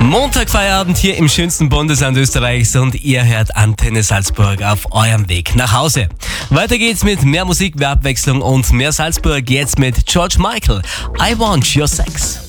Montag Feierabend hier im schönsten Bundesland Österreichs und ihr hört Antenne Salzburg auf eurem Weg nach Hause. Weiter geht's mit mehr Musik, mehr Abwechslung und mehr Salzburg. Jetzt mit George Michael. I Want Your Sex.